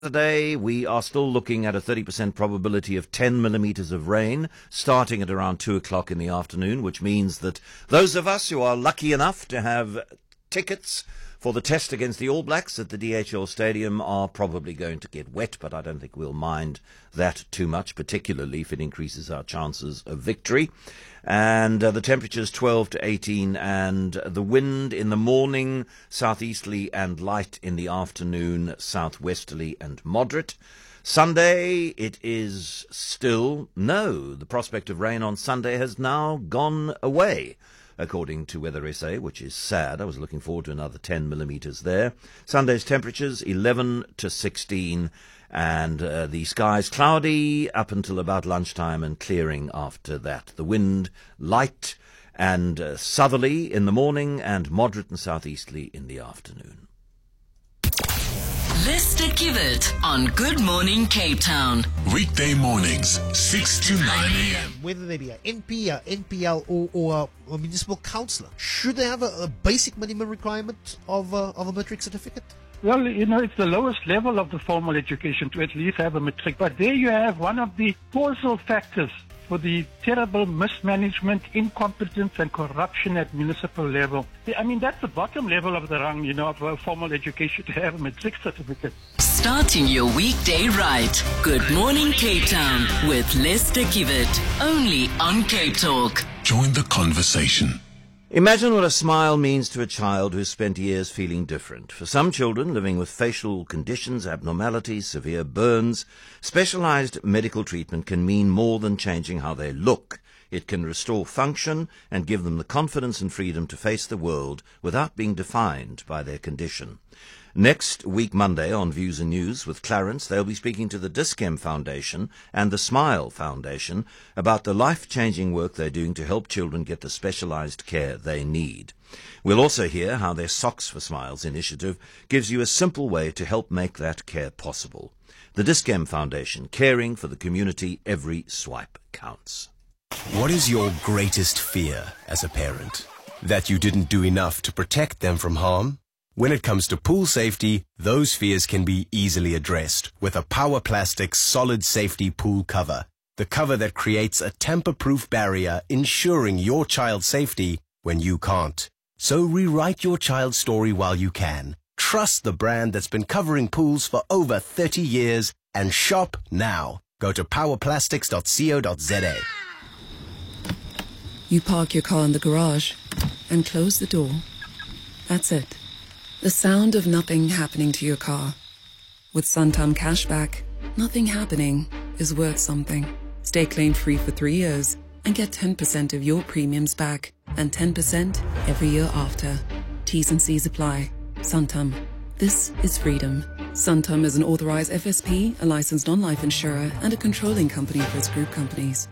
Today, we are still looking at a 30% probability of 10 millimetres of rain starting at around 2 o'clock in the afternoon, which means that those of us who are lucky enough to have tickets for the test against the All Blacks at the DHL Stadium are probably going to get wet, but I don't think we'll mind that too much, particularly if it increases our chances of victory. And the temperature's 12 to 18, and the wind in the morning, southeasterly and light; in the afternoon, southwesterly and moderate. Sunday, it is still the prospect of rain on Sunday has now gone away, according to Weather SA, which is sad. I was looking forward to another 10 millimetres there. Sunday's temperatures 11 to 16, and the skies cloudy up until about lunchtime and clearing after that. The wind light and southerly in the morning and moderate and southeasterly in the afternoon. Lister Kivet on Good Morning Cape Town. Weekday mornings, 6 to 9 a.m. Whether they be an NP, NPL, or a municipal councillor, should they have a basic minimum requirement of a matric certificate? Well, it's the lowest level of the formal education to at least have a matric. But there you have one of the causal factors for the terrible mismanagement, incompetence, and corruption at municipal level. I mean, that's the bottom level of the rung, of a formal education, to have a matric certificate. Starting your weekday right. Good Morning Cape Town with Lister Kivet. Only on Cape Talk. Join the conversation. Imagine what a smile means to a child who's spent years feeling different. For some children living with facial conditions, abnormalities, severe burns, specialized medical treatment can mean more than changing how they look. It can restore function and give them the confidence and freedom to face the world without being defined by their condition. Next week, Monday, on Views and News with Clarence, they'll be speaking to the Dis-Chem Foundation and the Smile Foundation about the life-changing work they're doing to help children get the specialized care they need. We'll also hear how their Socks for Smiles initiative gives you a simple way to help make that care possible. The Dis-Chem Foundation, caring for the community. Every swipe counts. What is your greatest fear as a parent? That you didn't do enough to protect them from harm? When it comes to pool safety, those fears can be easily addressed with a Power Plastics solid safety pool cover. The cover that creates a tamper-proof barrier, ensuring your child's safety when you can't. So rewrite your child's story while you can. Trust the brand that's been covering pools for over 30 years and shop now. Go to powerplastics.co.za. You park your car in the garage and close the door. That's it. The sound of nothing happening to your car. With Santam Cashback, nothing happening is worth something. Stay claim-free for 3 years and get 10% of your premiums back, and 10% every year after. T's and C's apply. Santam. This is freedom. Santam is an authorized FSP, a licensed non-life insurer, and a controlling company for its group companies.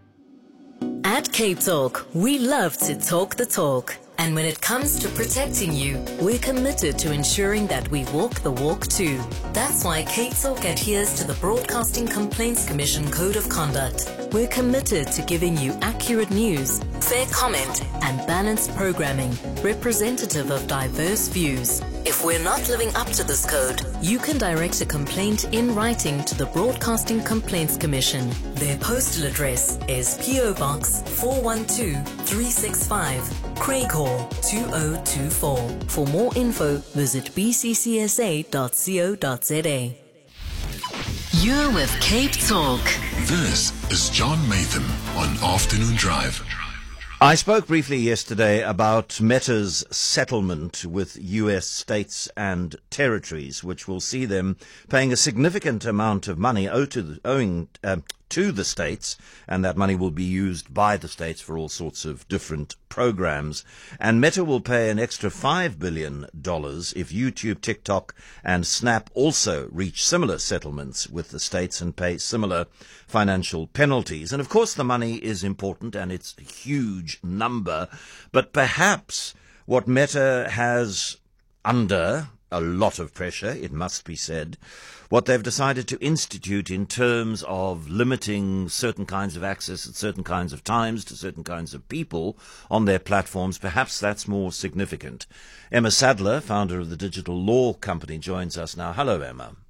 At Cape Talk, we love to talk the talk. And when it comes to protecting you, we're committed to ensuring that we walk the walk too. That's why Cape Talk adheres to the Broadcasting Complaints Commission Code of Conduct. We're committed to giving you accurate news, fair comment, and balanced programming, representative of diverse views. If we're not living up to this code, you can direct a complaint in writing to the Broadcasting Complaints Commission. Their postal address is PO Box 412365, Craighall 2024. For more info, visit bccsa.co.za. You're with Cape Talk. This is John Matham on Afternoon Drive. I spoke briefly yesterday about Meta's settlement with U.S. states and territories, which will see them paying a significant amount of money owing to the states, and that money will be used by the states for all sorts of different programs. And Meta will pay an extra $5 billion if YouTube, TikTok, and Snap also reach similar settlements with the states and pay similar financial penalties. And of course the money is important, and it's a huge number, but perhaps what Meta has under a lot of pressure, it must be said, what they've decided to institute in terms of limiting certain kinds of access at certain kinds of times to certain kinds of people on their platforms, perhaps that's more significant. Emma Sadler, founder of the digital law company, joins us now. Hello, Emma.